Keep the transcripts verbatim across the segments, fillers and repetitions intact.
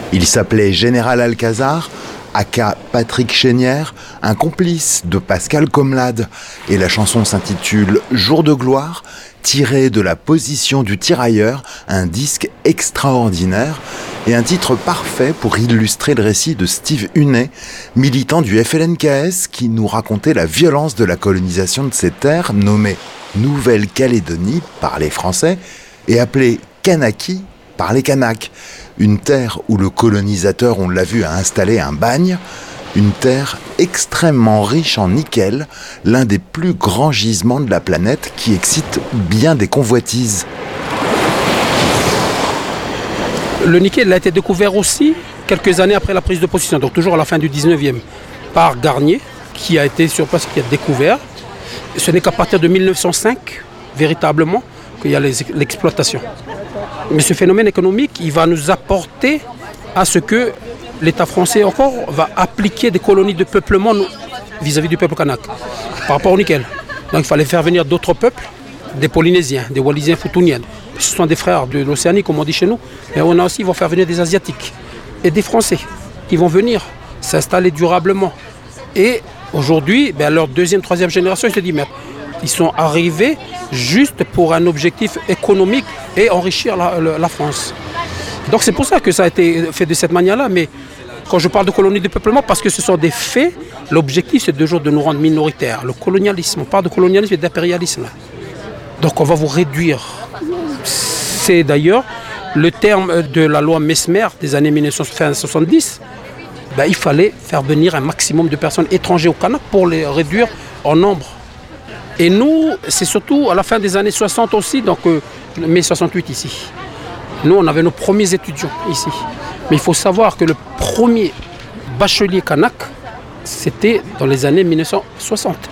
Il s'appelait Général Alcazar, aka Patrick Chénière, un complice de Pascal Comlade. Et la chanson s'intitule « Jour de gloire », tirée de La position du tirailleur, un disque extraordinaire et un titre parfait pour illustrer le récit de Steve Hunet, militant du F L N K S qui nous racontait la violence de la colonisation de ces terres nommées Nouvelle-Calédonie par les Français et appelée Kanaki par les Kanaks. Une terre où le colonisateur, on l'a vu, a installé un bagne. Une terre extrêmement riche en nickel, l'un des plus grands gisements de la planète qui excite bien des convoitises. Le nickel a été découvert aussi quelques années après la prise de possession, donc toujours à la fin du dix-neuvième, par Garnier, qui a été sur place, qui a découvert. Ce n'est qu'à partir de mille neuf cent cinq, véritablement, qu'il y a les, l'exploitation. Mais ce phénomène économique, il va nous apporter à ce que l'État français encore va appliquer des colonies de peuplement vis-à-vis du peuple kanak, par rapport au nickel. Donc il fallait faire venir d'autres peuples, des Polynésiens, des Wallisiens Futuniens. Ce sont des frères de l'Océanie, comme on dit chez nous. Mais on a aussi, ils vont faire venir des Asiatiques et des Français qui vont venir s'installer durablement. Et aujourd'hui, ben, leur deuxième, troisième génération, ils se disent, mais ils sont arrivés juste pour un objectif économique et enrichir la, la, la France. Donc c'est pour ça que ça a été fait de cette manière-là. Mais quand je parle de colonie de peuplement, parce que ce sont des faits, l'objectif c'est toujours de nous rendre minoritaires. Le colonialisme, on parle de colonialisme et d'impérialisme. Donc on va vous réduire. C'est d'ailleurs le terme de la loi Messmer des années mille neuf cent soixante-dix. Ben, il fallait faire venir un maximum de personnes étrangères au Kanak pour les réduire en nombre. Et nous, c'est surtout à la fin des années soixante aussi, donc euh, mai soixante-huit ici. Nous, on avait nos premiers étudiants ici. Mais il faut savoir que le premier bachelier kanak, c'était dans les années mille neuf cent soixante.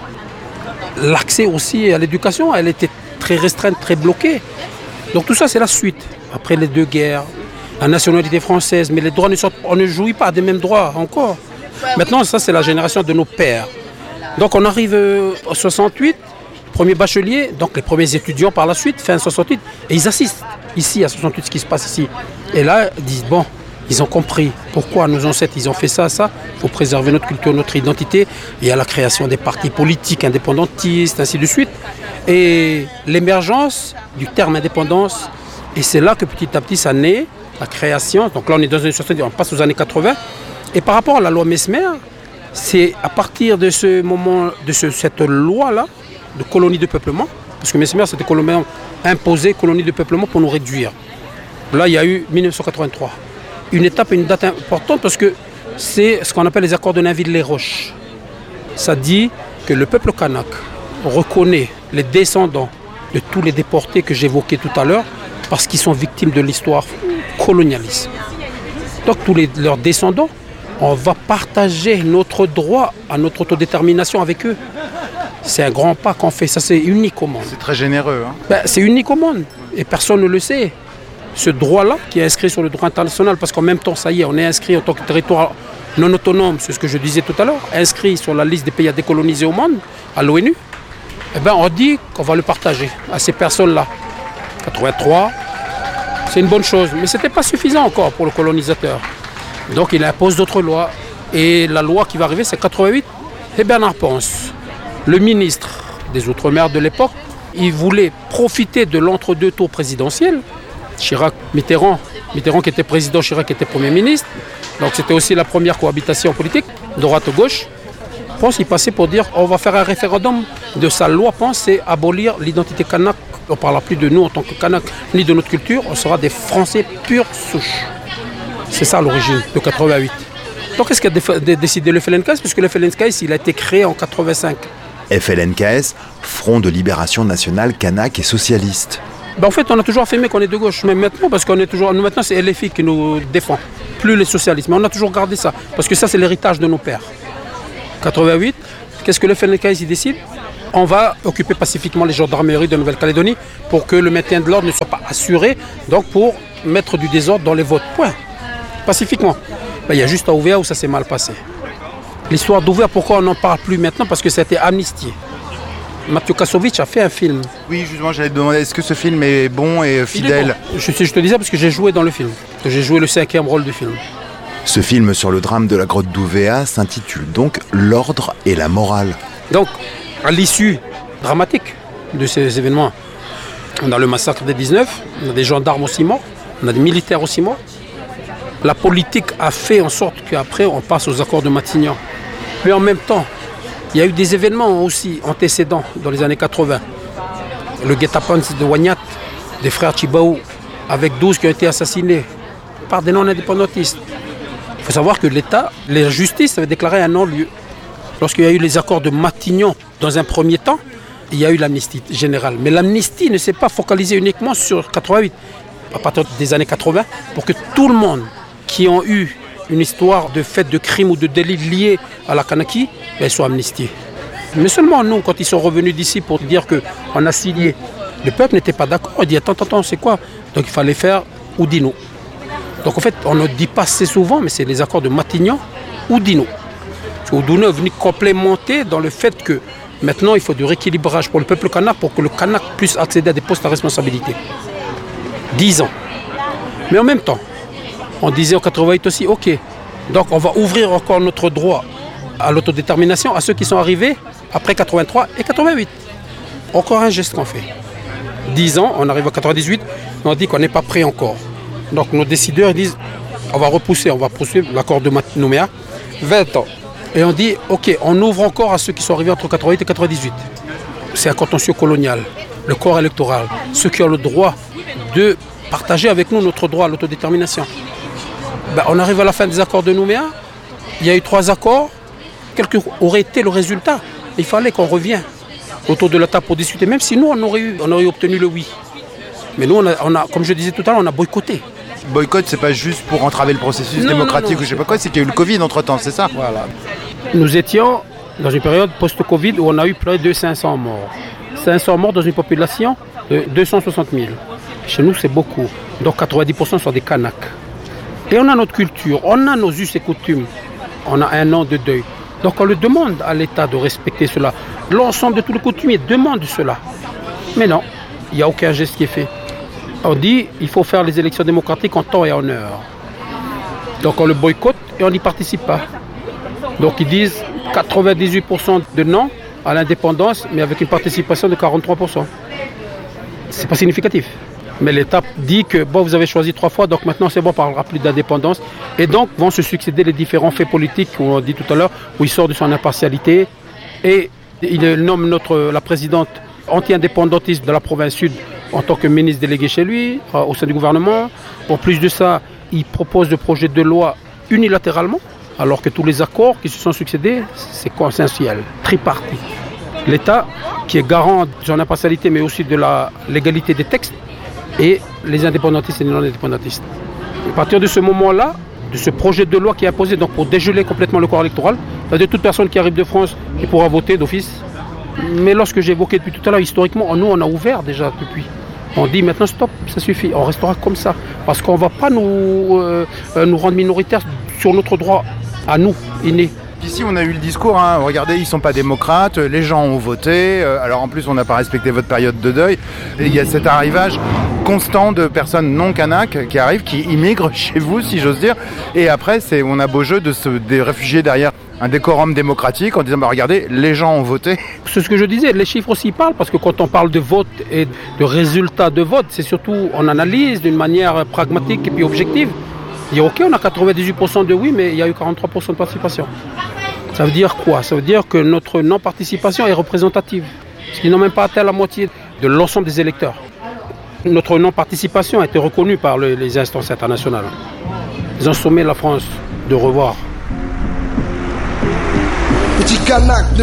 L'accès aussi à l'éducation, elle était très restreinte, très bloquée. Donc tout ça, c'est la suite. Après les deux guerres, la nationalité française, mais les droits ne sont, on ne jouit pas des mêmes droits encore. Maintenant, ça, c'est la génération de nos pères. Donc on arrive en soixante-huit, premier bachelier, donc les premiers étudiants par la suite, fin soixante-huit, et ils assistent ici à soixante-huit, ce qui se passe ici. Et là, ils disent, bon, ils ont compris pourquoi nos ancêtres, ils ont fait ça, ça. Il faut préserver notre culture, notre identité. Il y a la création des partis politiques indépendantistes, ainsi de suite. Et l'émergence du terme indépendance. Et c'est là que petit à petit, ça naît, la création. Donc là, on est dans une soixante-dix, on passe aux années quatre-vingts. Et par rapport à la loi Messmer, c'est à partir de ce moment, de ce, cette loi-là, de colonie de peuplement, parce que Messmer, c'était imposé colonie de peuplement pour nous réduire. Là, il y a eu mille neuf cent quatre-vingt-trois. Une étape, une date importante, parce que c'est ce qu'on appelle les accords de Nainville-les-Roches. Ça dit que le peuple kanak reconnaît les descendants de tous les déportés que j'évoquais tout à l'heure, parce qu'ils sont victimes de l'histoire colonialiste. Donc tous les, leurs descendants, on va partager notre droit à notre autodétermination avec eux. C'est un grand pas qu'on fait, ça c'est unique au monde. C'est très généreux. Hein. Ben, c'est unique au monde et personne ne le sait. Ce droit-là qui est inscrit sur le droit international, parce qu'en même temps, ça y est, on est inscrit en tant que territoire non autonome, c'est ce que je disais tout à l'heure, inscrit sur la liste des pays à décoloniser au monde, à l'ONU, eh ben, on dit qu'on va le partager à ces personnes-là. quatre-vingt-trois, c'est une bonne chose, mais ce n'était pas suffisant encore pour le colonisateur. Donc il impose d'autres lois. Et la loi qui va arriver, c'est quatre-vingt-huit. Et Bernard Pons, le ministre des Outre-mer de l'époque, il voulait profiter de l'entre-deux tours présidentiels. Chirac, Mitterrand, Mitterrand qui était président, Chirac qui était Premier ministre. Donc c'était aussi la première cohabitation politique, droite-gauche. Pons, il passait pour dire on va faire un référendum de sa loi. Pons, c'est abolir l'identité kanak. On ne parlera plus de nous en tant que kanak, ni de notre culture. On sera des Français pure souche. C'est ça l'origine de quatre-vingt-huit. Donc qu'est-ce qu'a décidé le F L N K S? Parce que le F L N K S, il a été créé en quatre-vingt-cinq. F L N K S, Front de libération nationale kanak et socialiste. Ben en fait, on a toujours affirmé qu'on est de gauche, même maintenant, parce qu'on est toujours. Nous, maintenant, c'est L F I qui nous défend, plus les socialistes. Mais on a toujours gardé ça, parce que ça, c'est l'héritage de nos pères. quatre-vingt-huit, qu'est-ce que le F L N K S il décide? On va occuper pacifiquement les gendarmeries de Nouvelle-Calédonie pour que le maintien de l'ordre ne soit pas assuré, donc pour mettre du désordre dans les votes. Point. Pacifiquement. Ben, il y a juste à Ouvéa où ça s'est mal passé. L'histoire d'Ouvéa, pourquoi on n'en parle plus maintenant? Parce que ça a été amnistié. Mathieu Kassovitch a fait un film. Oui, justement, j'allais te demander, est-ce que ce film est bon et fidèle? Bon. Je, je te disais parce que j'ai joué dans le film, que j'ai joué le cinquième rôle du film. Ce film sur le drame de la grotte d'Ouvéa s'intitule donc « L'ordre et la morale ». Donc, à l'issue dramatique de ces événements, on a le massacre des dix-neuf, on a des gendarmes aussi morts, on a des militaires aussi morts. La politique a fait en sorte qu'après, on passe aux accords de Matignon. Mais en même temps, il y a eu des événements aussi antécédents dans les années quatre-vingt. Le guet-apens de Wagnat, des frères Tchibaou, avec douze qui ont été assassinés par des non-indépendantistes. Il faut savoir que l'État, la justice avait déclaré un non-lieu. Lorsqu'il y a eu les accords de Matignon, dans un premier temps, il y a eu l'amnistie générale. Mais l'amnistie ne s'est pas focalisée uniquement sur quatre-vingt-huit, à partir des années quatre-vingts, pour que tout le monde qui ont eu une histoire de fait de crime ou de délit liés à la Kanaki, ben, soit amnistiés. Mais seulement nous, quand ils sont revenus d'ici pour dire qu'on a signé, le peuple n'était pas d'accord. Il dit attends, attends, c'est quoi? Donc il fallait faire Oudinot. Donc en fait, on ne dit pas assez souvent, mais c'est les accords de Matignon, Oudinot. Oudinot est venu complémenter dans le fait que maintenant il faut du rééquilibrage pour le peuple kanak pour que le kanak puisse accéder à des postes à responsabilité. Dix ans. Mais en même temps, on disait en quatre-vingt-huit aussi, ok, donc on va ouvrir encore notre droit à l'autodétermination à ceux qui sont arrivés après quatre-vingt-trois et quatre-vingt-huit. Encore un geste qu'on fait. Dix ans, on arrive à quatre-vingt-dix-huit, on dit qu'on n'est pas prêt encore. Donc nos décideurs disent, on va repousser, on va poursuivre l'accord de Nouméa, vingt ans. Et on dit, ok, on ouvre encore à ceux qui sont arrivés entre quatre-vingt-huit et quatre-vingt-dix-huit. C'est un contentieux colonial, le corps électoral, ceux qui ont le droit de partager avec nous notre droit à l'autodétermination. Ben, on arrive à la fin des accords de Nouméa, il y a eu trois accords, quel aurait été le résultat? Il fallait qu'on revienne autour de la table pour discuter, même si nous on aurait, eu, on aurait obtenu le oui. Mais nous, on a, on a, comme je disais tout à l'heure, on a boycotté. Boycott, c'est pas juste pour entraver le processus non, démocratique non, non, ou je sais pas quoi, c'est qu'il y a eu le Covid entre-temps, c'est ça? Voilà. Nous étions dans une période post-Covid où on a eu près de cinq cents morts. cinq cents morts dans une population de deux cent soixante mille. Chez nous, c'est beaucoup. Donc quatre-vingt-dix pour cent sont des Kanaks. Et on a notre culture, on a nos us et coutumes. On a un an de deuil. Donc on le demande à l'État de respecter cela. L'ensemble de tous les coutumiers demandent cela. Mais non, il n'y a aucun geste qui est fait. On dit qu'il faut faire les élections démocratiques en temps et en heure. Donc on le boycotte et on n'y participe pas. Donc ils disent quatre-vingt-dix-huit pour cent de non à l'indépendance, mais avec une participation de quarante-trois pour cent. C'est pas significatif. Mais l'État dit que bon, vous avez choisi trois fois, donc maintenant c'est bon, on ne parlera plus d'indépendance. Et donc vont se succéder les différents faits politiques, on a dit tout à l'heure, où il sort de son impartialité. Et il nomme notre, la présidente anti-indépendantiste de la province sud en tant que ministre délégué chez lui, euh, au sein du gouvernement. En plus de ça, il propose le projet de loi unilatéralement, alors que tous les accords qui se sont succédés, c'est consensuel, tripartite. L'État, qui est garant de son impartialité, mais aussi de la légalité des textes, et les indépendantistes et les non-indépendantistes. À partir de ce moment-là, de ce projet de loi qui est imposé donc pour dégeler complètement le corps électoral, c'est-à-dire toute personne qui arrive de France qui pourra voter d'office. Mais lorsque j'ai évoqué depuis tout à l'heure, historiquement, nous on a ouvert déjà depuis. On dit maintenant stop, ça suffit, on restera comme ça. Parce qu'on ne va pas nous, euh, nous rendre minoritaires sur notre droit à nous, innés. Ici, on a eu le discours, hein, regardez, ils ne sont pas démocrates, les gens ont voté, euh, alors en plus, on n'a pas respecté votre période de deuil. Et il y a cet arrivage constant de personnes non kanak qui arrivent, qui immigrent chez vous, si j'ose dire. Et après, c'est, on a beau jeu de se des réfugier derrière un décorum démocratique en disant, bah, regardez, les gens ont voté. C'est ce que je disais, les chiffres aussi parlent, parce que quand on parle de vote et de résultats de vote, c'est surtout, on analyse d'une manière pragmatique et puis objective. Dire ok, on a quatre-vingt-dix-huit pour cent de oui, mais il y a eu quarante-trois pour cent de participation. Ça veut dire quoi? Ça veut dire que notre non-participation est représentative. Parce qu'ils n'ont même pas atteint la moitié de l'ensemble des électeurs. Notre non-participation a été reconnue par le, les instances internationales. Ils ont sommé la France de revoir. Petit Kanak ne